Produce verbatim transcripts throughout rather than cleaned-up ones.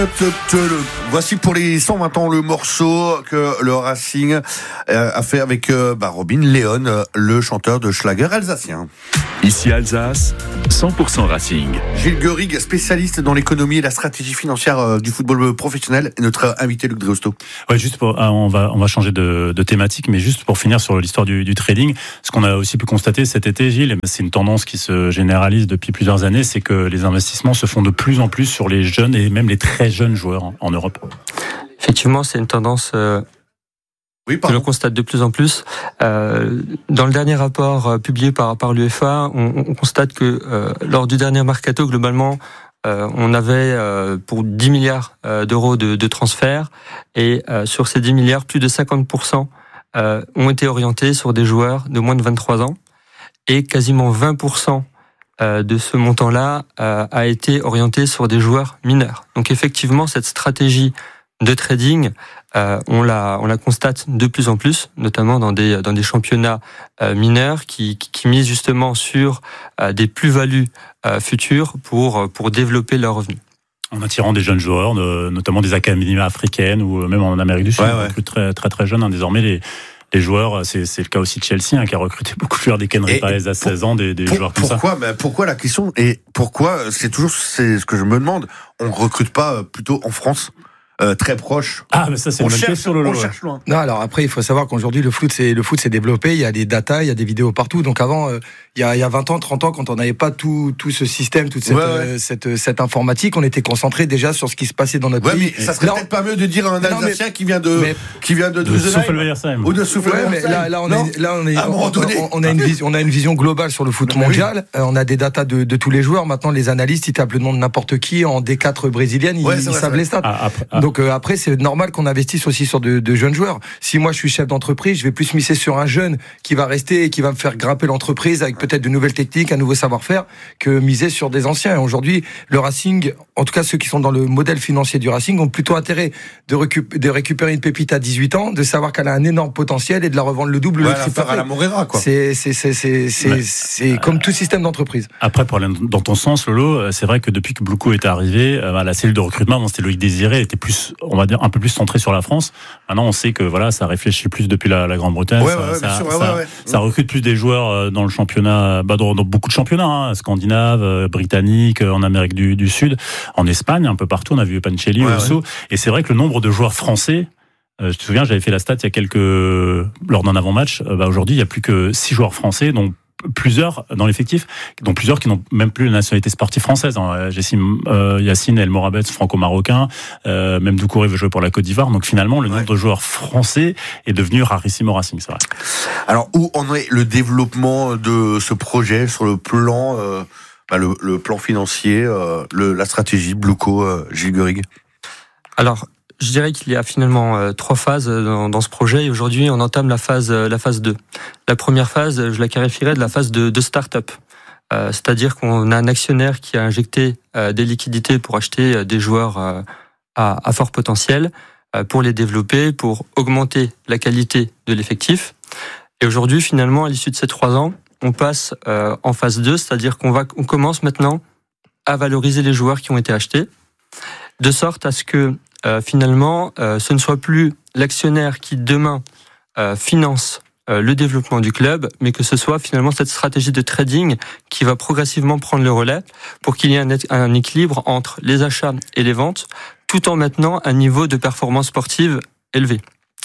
Voici pour les cent vingt ans le morceau que le Racing a fait avec bah, Robin Leon, le chanteur de schlager alsacien. Ici Alsace, cent pour cent Racing. Gilles Guerig, spécialiste dans l'économie et la stratégie financière du football professionnel, et notre invité Luc Dreosto. Ouais, juste pour, on va on va changer de, de thématique, mais juste pour finir sur l'histoire du, du trading, ce qu'on a aussi pu constater cet été, Gilles, c'est une tendance qui se généralise depuis plusieurs années, c'est que les investissements se font de plus en plus sur les jeunes et même les très jeunes joueurs en, en Europe. Effectivement, c'est une tendance euh, oui, que l'on constate de plus en plus. Euh, dans le dernier rapport euh, publié par, par l'U F A, on, on constate que euh, lors du dernier mercato, globalement, euh, on avait euh, pour dix milliards euh, d'euros de, de transferts, et euh, sur ces dix milliards, plus de cinquante pour cent euh, ont été orientés sur des joueurs de moins de vingt-trois ans, et quasiment vingt pour cent euh, de ce montant-là euh, a été orienté sur des joueurs mineurs. Donc effectivement, cette stratégie de trading, euh, on la on la constate de plus en plus, notamment dans des dans des championnats euh, mineurs qui, qui qui misent justement sur euh, des plus-values euh, futures pour pour développer leurs revenus. En attirant des jeunes joueurs, notamment des académies africaines ou même en Amérique du Sud, ouais, on ouais. recrute très très très jeunes. Hein, désormais les les joueurs, c'est, c'est le cas aussi de Chelsea, hein, qui a recruté beaucoup de joueurs des Kenry Paez à seize ans, des, des pour, joueurs comme pourquoi, ça. Ben pourquoi la question est pourquoi c'est toujours c'est ce que je me demande. On recrute pas plutôt en France? Euh, très proche. Ah, mais ça, c'est on une bonne cherche, question, Lolo. On cherche loin. Non, alors après, il faut savoir qu'aujourd'hui, le foot, c'est, le foot s'est développé. Il y a des datas, il y a des vidéos partout. Donc avant, euh, il y a, il y a vingt ans, trente ans, quand on n'avait pas tout, tout ce système, toute cette, ouais, ouais. Euh, cette, cette informatique, on était concentré déjà sur ce qui se passait dans notre ouais, pays. Mais ça serait là, peut-être pas mieux de dire à un Alsacien mais, qui vient de, mais, qui vient de, de, de Souffle-Veillersheim. Ou de Souffle-Veillersheim. Ouais, mais là, là, on est, là, on est, on, on, on a une vision, on a une vision globale sur le foot mais mondial. Oui. Euh, on a des datas de, de tous les joueurs. Maintenant, les analystes, ils tapent le nom de n'importe qui en D quatre brésilienne, ouais, ils, vrai, ils savent les stats. Ah, après, ah. Donc euh, après, c'est normal qu'on investisse aussi sur de, de jeunes joueurs. Si moi je suis chef d'entreprise, je vais plus miser sur un jeune qui va rester et qui va me faire grimper l'entreprise avec peut-être de nouvelles techniques, un nouveau savoir-faire, que miser sur des anciens. Et aujourd'hui, le Racing, en tout cas ceux qui sont dans le modèle financier du Racing, ont plutôt intérêt de, récup- de récupérer une pépite à dix-huit ans, de savoir qu'elle a un énorme potentiel et de la revendre le double. Ouais, le triple à la Moreira, quoi. C'est, c'est, c'est, c'est, c'est, ouais. c'est comme tout système d'entreprise. Après, pour aller dans ton sens, Lolo, c'est vrai que depuis que Bluco est arrivé, la cellule de recrutement, bon, c'était Loïc Désiré, était plus, on va dire, un peu plus centrée sur la France. Maintenant, on sait que voilà, ça réfléchit plus depuis la, la Grande-Bretagne. Ouais, ça, ouais, ça, sûr, ça, ouais, ouais. ça recrute plus des joueurs dans le championnat, bah, dans, dans beaucoup de championnats, hein, scandinaves, britanniques, en Amérique du, du Sud, en Espagne, un peu partout. On a vu Pancelli, ouais, Osso. Ouais. Et c'est vrai que le nombre de joueurs français, euh, je te souviens, j'avais fait la stat il y a quelques, lors d'un avant-match. Euh, bah, aujourd'hui, il y a plus que six joueurs français, dont plusieurs dans l'effectif, dont plusieurs qui n'ont même plus la nationalité sportive française. Jessim euh, Yacine El Morabet, franco-marocain, euh, même Doucouré veut jouer pour la Côte d'Ivoire. Donc finalement, le nombre ouais. de joueurs français est devenu rarissime au Racing, c'est vrai. Alors, où en est le développement de ce projet sur le plan, euh, bah, le, le plan financier, euh, le, la stratégie Bluco, euh, Gilles Guerig? Alors, je dirais qu'il y a finalement euh, trois phases dans, dans ce projet, et aujourd'hui on entame la phase euh, la phase deux. La première phase, je la qualifierais de la phase de, de start-up. Euh, c'est-à-dire qu'on a un actionnaire qui a injecté euh, des liquidités pour acheter euh, des joueurs euh, à, à fort potentiel, euh, pour les développer, pour augmenter la qualité de l'effectif. Et aujourd'hui, finalement, à l'issue de ces trois ans, on passe euh, en phase deux, c'est-à-dire qu'on va on commence maintenant à valoriser les joueurs qui ont été achetés, de sorte à ce que Euh, finalement, euh, ce ne soit plus l'actionnaire qui demain euh, finance euh, le développement du club, mais que ce soit finalement cette stratégie de trading qui va progressivement prendre le relais pour qu'il y ait un, un équilibre entre les achats et les ventes, tout en maintenant un niveau de performance sportive élevé.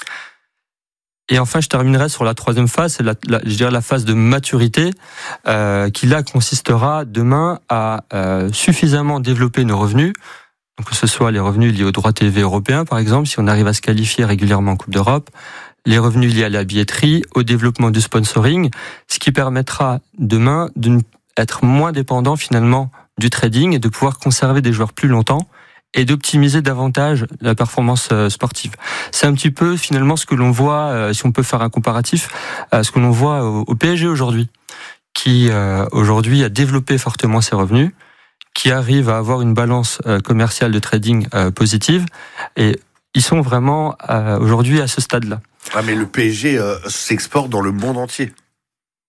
Et enfin, je terminerai sur la troisième phase, c'est la, la, je dirais la phase de maturité, euh, qui là consistera demain à euh, suffisamment développer nos revenus, que ce soit les revenus liés aux droits T V européens, par exemple, si on arrive à se qualifier régulièrement en Coupe d'Europe, les revenus liés à la billetterie, au développement du sponsoring, ce qui permettra demain d'être moins dépendant finalement du trading et de pouvoir conserver des joueurs plus longtemps et d'optimiser davantage la performance sportive. C'est un petit peu finalement ce que l'on voit, si on peut faire un comparatif, ce que l'on voit au P S G aujourd'hui, qui aujourd'hui a développé fortement ses revenus, qui arrivent à avoir une balance euh, commerciale de trading euh, positive, et ils sont vraiment euh, aujourd'hui à ce stade-là. Ah, mais le P S G euh, s'exporte dans le monde entier.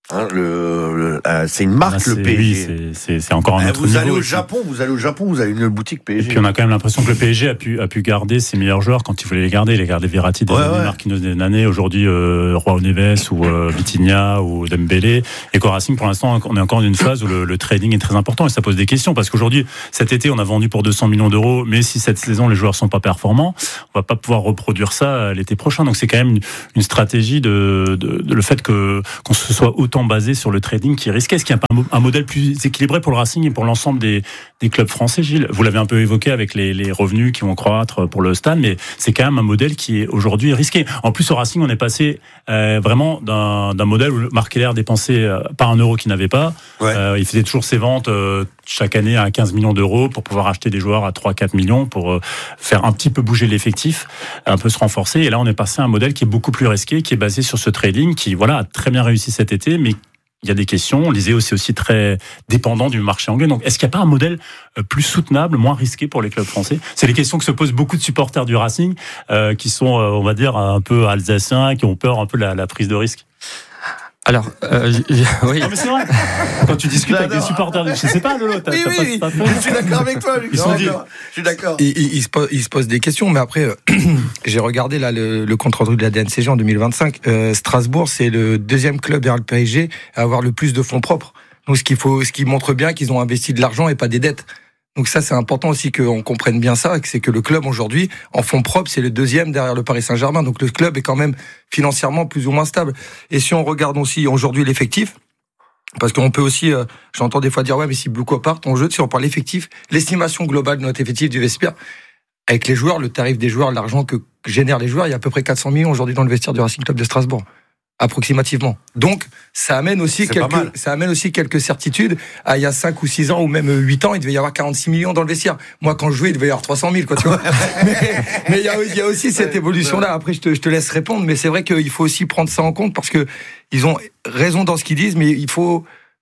Hein, le, le euh, c'est une marque, Ah, c'est, le P S G. Oui, c'est, c'est, c'est encore un Eh, autre vous niveau. allez au Japon, vous allez au Japon, vous avez une boutique P S G. Et puis on a quand même l'impression que le P S G a pu, a pu garder ses meilleurs joueurs quand il voulait les garder. Il a gardé Verratti des Ouais, années, ouais. Marquinhos des années, aujourd'hui euh, João Neves ou euh, Vitinha ou Dembélé. Et qu'au Racing, pour l'instant, on est encore dans une phase où le, le trading est très important et ça pose des questions parce qu'aujourd'hui, cet été, on a vendu pour deux cents millions d'euros, mais si cette saison les joueurs sont pas performants, on va pas pouvoir reproduire ça l'été prochain. Donc c'est quand même une, une stratégie de, de, de le fait que qu'on se soit autant basé sur le trading qui est risqué. Est-ce qu'il y a pas un modèle plus équilibré pour le Racing et pour l'ensemble des, des clubs français, Gilles? Vous l'avez un peu évoqué avec les, les revenus qui vont croître pour le stade, mais c'est quand même un modèle qui est aujourd'hui risqué. En plus, au Racing, on est passé euh, vraiment d'un, d'un modèle où Marc Keller dépensait euh, pas un euro qu'il n'avait pas. Ouais. Euh, il faisait toujours ses ventes euh, chaque année à quinze millions d'euros pour pouvoir acheter des joueurs à trois à quatre millions pour euh, faire un petit peu bouger l'effectif, un peu se renforcer. Et là, on est passé à un modèle qui est beaucoup plus risqué, qui est basé sur ce trading, qui voilà a très bien réussi cet été, mais il y a des questions. On disait aussi aussi très dépendant du marché anglais. Donc, est-ce qu'il n'y a pas un modèle plus soutenable, moins risqué pour les clubs français? C'est les questions que se posent beaucoup de supporters du Racing, euh, qui sont, euh, on va dire, un peu alsaciens, qui ont peur un peu de la, la prise de risque. Alors, euh, j- j- oui. Non mais c'est vrai. Quand tu discutes avec des supporters, de... je sais pas, Lolo, t'as, Oui, t'as oui, pas, oui. pas fait. Je suis d'accord avec toi, Luc. Ils sont Non, dit- non, je suis d'accord. Il, il, il se pose, il se pose des questions, mais après, euh, j'ai regardé là le, le compte-rendu de la D N C G en deux mille vingt-cinq. Euh, Strasbourg, c'est le deuxième club derrière le P S G à avoir le plus de fonds propres. Donc, ce qu'il faut, ce qui montre bien qu'ils ont investi de l'argent et pas des dettes. Donc ça, c'est important aussi qu'on comprenne bien ça, c'est que le club aujourd'hui, en fonds propres, c'est le deuxième derrière le Paris Saint-Germain. Donc le club est quand même financièrement plus ou moins stable. Et si on regarde aussi aujourd'hui l'effectif, parce qu'on peut aussi, euh, j'entends des fois dire, ouais, mais si Bluco part, on jeu, si on parle effectif, l'estimation globale de notre effectif du vestiaire, avec les joueurs, le tarif des joueurs, l'argent que génèrent les joueurs, il y a à peu près quatre cents millions aujourd'hui dans le vestiaire du Racing Club de Strasbourg. Approximativement. Donc, ça amène aussi C'est pas mal. quelques, ça amène aussi quelques certitudes. Ah, il y a cinq ou six ans, ou même huit ans, il devait y avoir quarante-six millions dans le vestiaire. Moi, quand je jouais, il devait y avoir trois cent mille, quoi, tu vois. mais, mais il y a, il y a aussi cette évolution-là. Après, je te, je te laisse répondre, mais c'est vrai qu'il faut aussi prendre ça en compte parce que ils ont raison dans ce qu'ils disent, mais il faut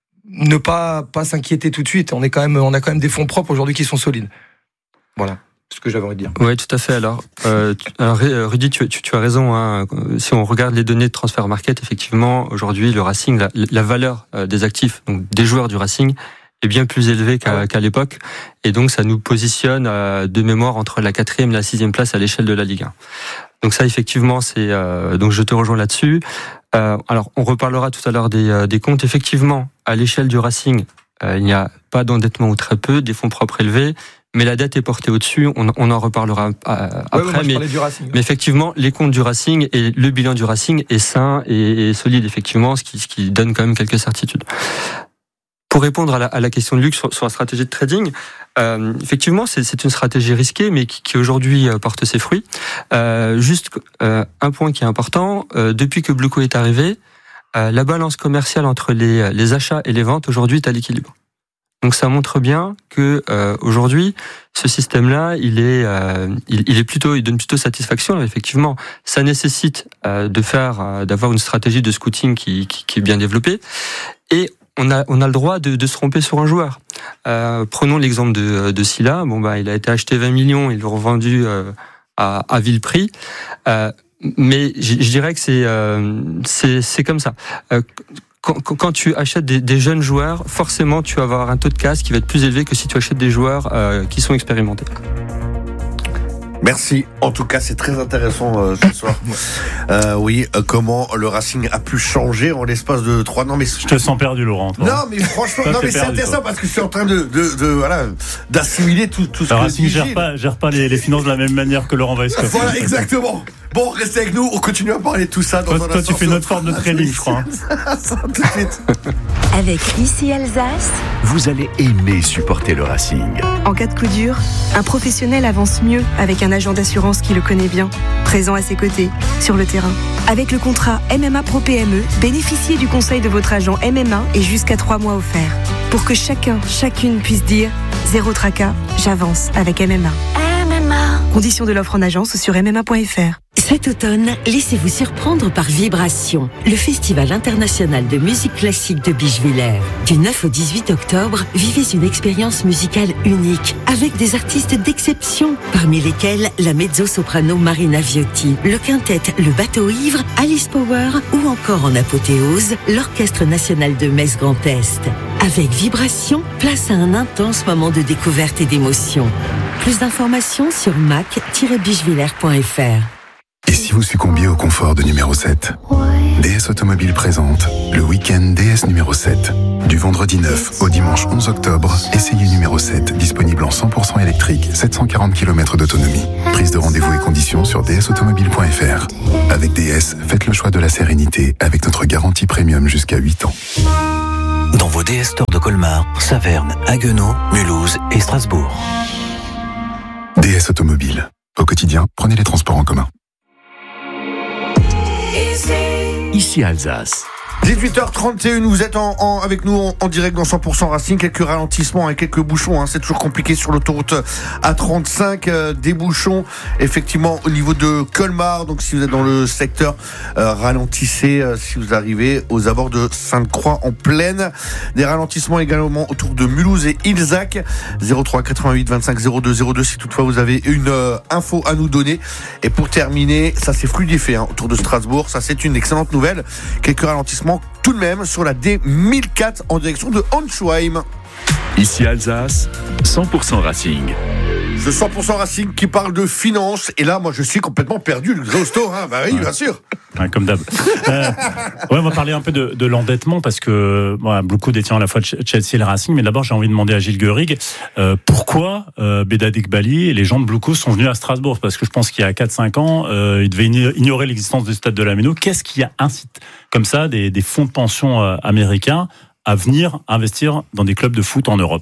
ne pas, pas s'inquiéter tout de suite. On est quand même, on a quand même des fonds propres aujourd'hui qui sont solides. Voilà. C'est ce que j'avais envie de dire. Oui, tout à fait. Alors, euh, tu- alors Rudy, tu, tu, tu as raison. Hein. Si on regarde les données de transfert market, effectivement, aujourd'hui, le Racing, la, la valeur euh, des actifs, donc des joueurs du Racing, est bien plus élevée qu'à, qu'à l'époque. Et donc, ça nous positionne euh, de mémoire entre la quatrième et la sixième place à l'échelle de la Ligue un. Donc ça, effectivement, c'est euh, donc je te rejoins là-dessus. Euh, alors, on reparlera tout à l'heure des, euh, des comptes. Effectivement, à l'échelle du Racing, euh, il n'y a pas d'endettement ou très peu, des fonds propres élevés. Mais la dette est portée au-dessus, on, on en reparlera euh, après. Ouais, ouais, moi, je mais, parlais du Racing. mais effectivement, les comptes du Racing et le bilan du Racing est sain et, et solide, effectivement, ce qui, ce qui donne quand même quelques certitudes. Pour répondre à la, à la question de Luc sur, sur la stratégie de trading, euh, effectivement, c'est, c'est une stratégie risquée, mais qui, qui aujourd'hui euh, porte ses fruits. Euh, juste euh, un point qui est important, euh, depuis que Bluco est arrivé, euh, la balance commerciale entre les, les achats et les ventes aujourd'hui est à l'équilibre. Donc ça montre bien que euh, aujourd'hui ce système-là, il est, euh, il, il est plutôt, il donne plutôt satisfaction. Alors, effectivement, ça nécessite euh, de faire, euh, d'avoir une stratégie de scouting qui, qui, qui est bien développée, et on a, on a le droit de, de se tromper sur un joueur. Euh, prenons l'exemple de, de Silla. Bon bah, il a été acheté vingt millions, il l'a revendu euh, à, à vil prix. Euh, mais je, je dirais que c'est, euh, c'est, c'est comme ça. Euh, Quand, quand tu achètes des, des jeunes joueurs, forcément, tu vas avoir un taux de casse qui va être plus élevé que si tu achètes des joueurs euh, qui sont expérimentés. Merci. En tout cas, c'est très intéressant euh, ce soir. Euh, oui, euh, comment le Racing a pu changer en l'espace de trois ans. Mais Je te sens perdu, Laurent. toi. non, mais franchement, Toi, non, t'es mais c'est perdu, intéressant toi. parce que je suis en train de, de, de voilà, d'assimiler tout, tout ce Le que Racing dit gère Gilles. pas, gère pas les, les finances de la même manière que Laurent Weisskopf. Voilà, exactement. Bon, restez avec nous. On continue à parler de tout ça dans Toi, un toi, instant. tu fais notre forme de trading, je crois. Ça, tout de suite. Avec Ici Alsace, Vous allez aimer supporter le Racing. En cas de coup dur, un professionnel avance mieux avec un agent d'assurance qui le connaît bien, présent à ses côtés, sur le terrain. Avec le contrat M M A Pro P M E, bénéficiez du conseil de votre agent M M A et jusqu'à trois mois offerts. Pour que chacun, chacune puisse dire « Zéro tracas, j'avance avec M M A ». M M A. Conditions de l'offre en agence sur m m a point f r. Cet automne, laissez-vous surprendre par Vibration, le festival international de musique classique de Bischwiller. Du neuf au dix-huit octobre, vivez une expérience musicale unique, avec des artistes d'exception, parmi lesquels la mezzo-soprano Marina Viotti, le quintet Le Bateau Ivre, Alice Power ou encore en apothéose, l'Orchestre national de Metz Grand Est. Avec Vibration, place à un intense moment de découverte et d'émotion. Plus d'informations sur mac tiret bischwiller point f r. Et si vous succombiez au confort de numéro sept ? D S Automobile présente le week-end D S numéro sept. Du vendredi neuf au dimanche onze octobre, essayez numéro sept, disponible en cent pour cent électrique, sept cent quarante kilomètres d'autonomie. Prise de rendez-vous et conditions sur d s automobile point f r. Avec D S, faites le choix de la sérénité avec notre garantie premium jusqu'à huit ans. Dans vos D S stores de Colmar, Saverne, Haguenau, Mulhouse et Strasbourg. D S Automobile. Au quotidien, prenez les transports en commun. Ici Alsace. dix-huit heures trente et une, vous êtes en, en, avec nous en, en direct dans cent pour cent Racing. Quelques ralentissements et quelques bouchons, hein. C'est toujours compliqué sur l'autoroute A trente-cinq, euh, des bouchons effectivement au niveau de Colmar. Donc si vous êtes dans le secteur, euh, ralentissez euh, si vous arrivez aux abords de Sainte-Croix en plaine. Des ralentissements également autour de Mulhouse et Ilzac. zéro trois quatre-vingt-huit vingt-cinq zéro deux zéro deux si toutefois vous avez une euh, info à nous donner. Et pour terminer, ça c'est fluidifié, hein, autour de Strasbourg. Ça c'est une excellente nouvelle. Quelques ralentissements tout de même sur la D mille quatre en direction de Honschheim. Ici Alsace, cent pour cent Racing. Ce cent pour cent Racing qui parle de finance. Et là, moi, je suis complètement perdu, le Xosto, hein. Bah oui, ouais. Bien sûr. Ouais, comme d'hab. euh, ouais, on va parler un peu de, de l'endettement parce que bon, beaucoup détient à la fois Chelsea et le Racing. Mais d'abord, j'ai envie de demander à Gilles Guerig euh, pourquoi euh, Bédad Eghbali et les gens de Blue Coast sont venus à Strasbourg. Parce que je pense qu'il y a quatre cinq ans, euh, ils devaient ignorer l'existence du stade de la Méno. Qu'est-ce qui a incité comme ça des, des fonds de pension euh, américains à venir investir dans des clubs de foot en Europe ?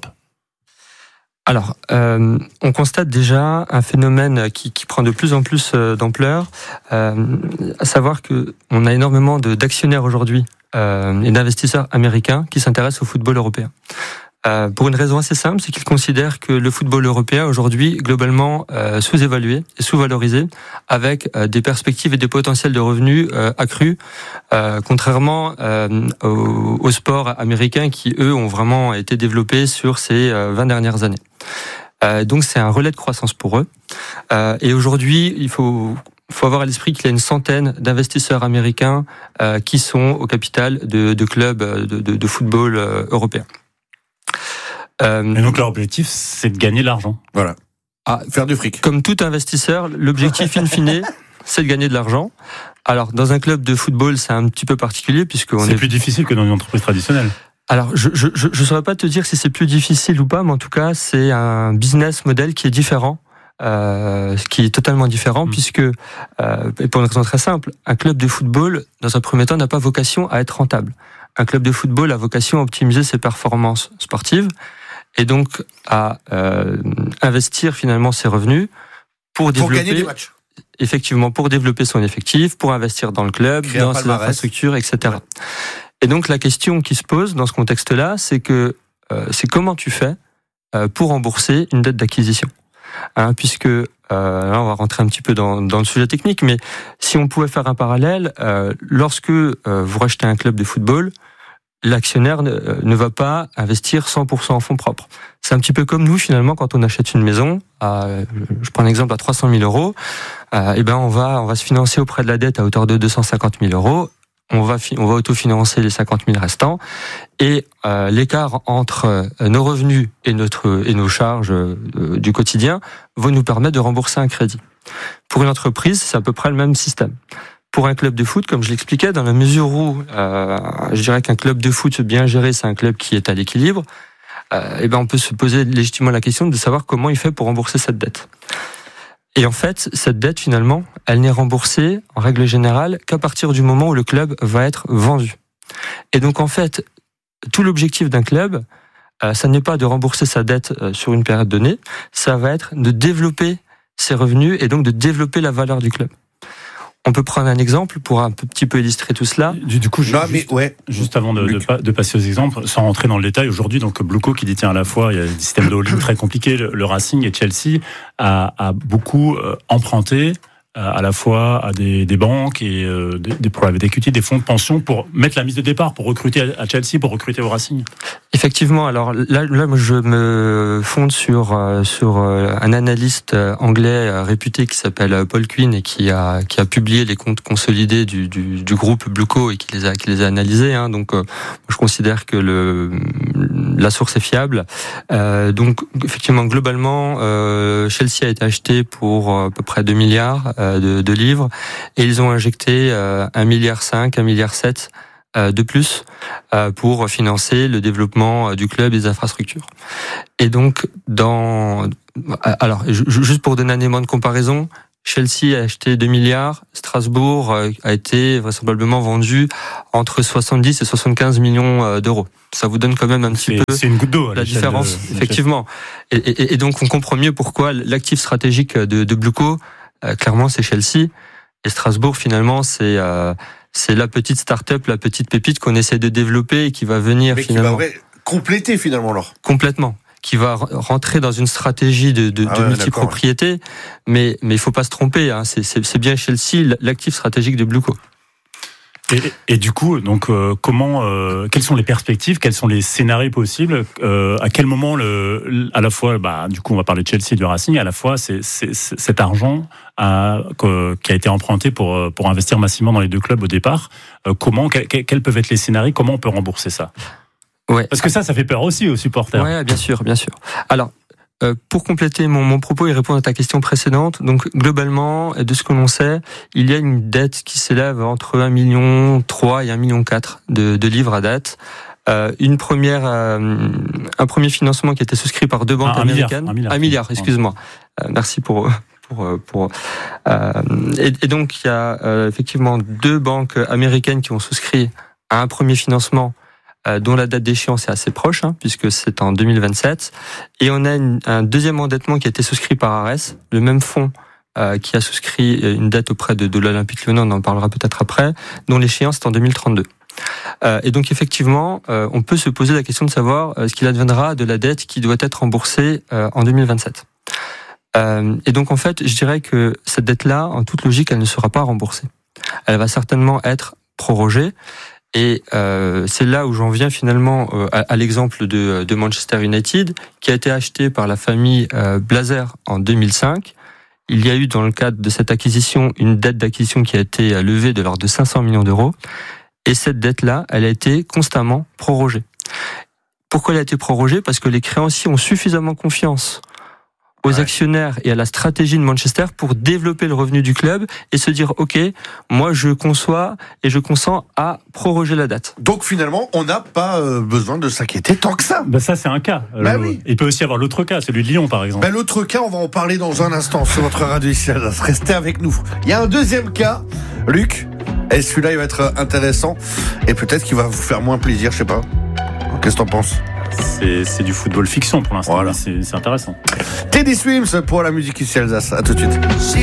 Alors, euh, on constate déjà un phénomène qui, qui prend de plus en plus euh, d'ampleur, euh, à savoir que on a énormément de, d'actionnaires aujourd'hui euh, et d'investisseurs américains qui s'intéressent au football européen. Euh, pour une raison assez simple, c'est qu'ils considèrent que le football européen aujourd'hui globalement euh, sous-évalué et sous-valorisé, avec euh, des perspectives et des potentiels de revenus euh, accrus, euh, contrairement euh, aux, aux sports américains qui eux ont vraiment été développés sur ces euh, vingt dernières années. Euh, donc c'est un relais de croissance pour eux. Euh, et aujourd'hui, il faut faut avoir à l'esprit qu'il y a une centaine d'investisseurs américains euh, qui sont au capital de, de clubs de, de, de football euh, européens. Euh, et donc leur objectif, c'est de gagner de l'argent. Voilà. Ah, faire du fric. Comme tout investisseur, l'objectif in fine, c'est de gagner de l'argent. Alors, dans un club de football, c'est un petit peu particulier puisque on c'est est plus difficile que dans une entreprise traditionnelle. Alors, je je je, je saurais pas te dire si c'est plus difficile ou pas, mais en tout cas, c'est un business model qui est différent. Euh, qui est totalement différent, mmh. puisque, euh, et pour une raison très simple, un club de football, dans un premier temps, n'a pas vocation à être rentable. Un club de football a vocation à optimiser ses performances sportives et donc à euh, investir finalement ses revenus pour, pour développer, gagner des matchs. Effectivement, pour développer son effectif, pour investir dans le club, créer dans ses infrastructures, et cetera. Et donc la question qui se pose dans ce contexte-là, c'est que euh, c'est comment tu fais euh, pour rembourser une dette d'acquisition. Hein, puisque euh, là on va rentrer un petit peu dans, dans le sujet technique, mais si on pouvait faire un parallèle, euh, lorsque euh, vous rachetez un club de football, l'actionnaire ne, ne va pas investir cent pour cent en fonds propres. C'est un petit peu comme nous finalement quand on achète une maison, à, je prends un exemple à trois cent mille euros, euh, et ben on va on va se financer auprès de la dette à hauteur de deux cent cinquante mille euros. On va, on va autofinancer les cinquante mille restants et euh, l'écart entre euh, nos revenus et notre et nos charges euh, du quotidien va nous permettre de rembourser un crédit. Pour une entreprise, c'est à peu près le même système. Pour un club de foot, comme je l'expliquais, dans la mesure où euh, je dirais qu'un club de foot bien géré, c'est un club qui est à l'équilibre, euh, et ben on peut se poser légitimement la question de savoir comment il fait pour rembourser cette dette. Et en fait, cette dette, finalement, elle n'est remboursée, en règle générale, qu'à partir du moment où le club va être vendu. Et donc, en fait, tout l'objectif d'un club, euh, ça n'est pas de rembourser sa dette euh, sur une période donnée, ça va être de développer ses revenus et donc de développer la valeur du club. On peut prendre un exemple pour un petit peu illustrer tout cela. Du, du coup, je, non, juste, mais ouais. juste avant de, de, de passer aux exemples, sans rentrer dans le détail, aujourd'hui, donc Bluco qui détient à la fois, il y a des systèmes de holding très compliqués, le, le Racing et Chelsea a, a beaucoup euh, emprunté à la fois à des, des banques et euh, des, des private equity, des fonds de pension pour mettre la mise de départ, pour recruter à Chelsea, pour recruter au Racing. Effectivement, alors là, là moi, je me fonde sur sur un analyste anglais réputé qui s'appelle Paul Quinn et qui a qui a publié les comptes consolidés du du, du groupe Blueco et qui les a qui les a analysés. Hein, donc, euh, je considère que le la source est fiable. Euh, donc, effectivement, globalement, euh, Chelsea a été acheté pour à peu près deux milliards de, de livres et ils ont injecté euh, un milliard cinq, un milliard sept de plus pour financer le développement du club et des infrastructures. Et donc, dans alors juste pour donner un élément de comparaison, Chelsea a acheté deux milliards, Strasbourg a été vraisemblablement vendu entre soixante-dix et soixante-quinze millions d'euros. Ça vous donne quand même un petit c'est, peu c'est une goutte d'eau, la différence, de, effectivement. Et, et, et donc on comprend mieux pourquoi l'actif stratégique de, de Blueco, euh, clairement, c'est Chelsea. Et Strasbourg, finalement, c'est euh, c'est la petite start-up, la petite pépite qu'on essaie de développer et qui va venir mais finalement qui va compléter finalement alors. Complètement, qui va rentrer dans une stratégie de, de, ah de ouais, multipropriété. Ouais. Mais mais il faut pas se tromper. Hein, c'est, c'est c'est bien Chelsea, l'actif stratégique de Blueco. Et, et du coup, donc, euh, comment, euh, quelles sont les perspectives, quels sont les scénarios possibles, euh, à quel moment, le, à la fois, bah, du coup, on va parler de Chelsea et du Racing, à la fois, c'est, c'est, c'est cet argent à, que, qui a été emprunté pour pour investir massivement dans les deux clubs au départ. Euh, comment, quels, quels peuvent être les scénarios, comment on peut rembourser ça? Ouais. Parce que ça, ça fait peur aussi aux supporters. Ouais, bien sûr, bien sûr. Alors. Euh, pour compléter mon, mon propos et répondre à ta question précédente, donc globalement, de ce que l'on sait, il y a une dette qui s'élève entre un virgule trois million et un virgule quatre million de, de livres à date. Euh, une première, euh, un premier financement qui a été souscrit par deux banques un, un américaines. Milliard, un milliard, un milliard excuse-moi. Euh, merci pour pour pour. Euh, et, et donc il y a euh, effectivement deux banques américaines qui ont souscrit à un premier financement, dont la date d'échéance est assez proche, hein, puisque c'est en deux mille vingt-sept. Et on a une, un deuxième endettement qui a été souscrit par Ares, le même fonds euh, qui a souscrit une dette auprès de, de l'Olympique Lyonnais, on en parlera peut-être après, dont l'échéance est en deux mille trente-deux. Euh, et donc effectivement, euh, on peut se poser la question de savoir euh, ce qu'il adviendra de la dette qui doit être remboursée euh, en deux mille vingt-sept. Euh, et donc en fait, je dirais que cette dette-là, en toute logique, elle ne sera pas remboursée. Elle va certainement être prorogée. Et euh, c'est là où j'en viens finalement euh, à, à l'exemple de, de Manchester United, qui a été acheté par la famille euh, Blazer en deux mille cinq. Il y a eu dans le cadre de cette acquisition une dette d'acquisition qui a été levée de l'ordre de cinq cents millions d'euros. Et cette dette-là, elle a été constamment prorogée. Pourquoi elle a été prorogée ? Parce que les créanciers ont suffisamment confiance aux ouais. actionnaires et à la stratégie de Manchester pour développer le revenu du club et se dire ok, moi je conçois et je consens à proroger la date. Donc finalement, on n'a pas euh, besoin de s'inquiéter tant que ça. Ben ça c'est un cas. Bah le, oui. Il peut aussi y avoir l'autre cas, celui de Lyon par exemple. Ben l'autre cas, on va en parler dans un instant sur votre radio ici. Restez avec nous. Il y a un deuxième cas, Luc. Et celui-là, il va être intéressant et peut-être qu'il va vous faire moins plaisir, je sais pas. Qu'est-ce que t'en penses ? C'est, c'est du football fiction pour l'instant, voilà. c'est, c'est intéressant. Teddy Swims pour la musique ici Alsace. À tout de suite.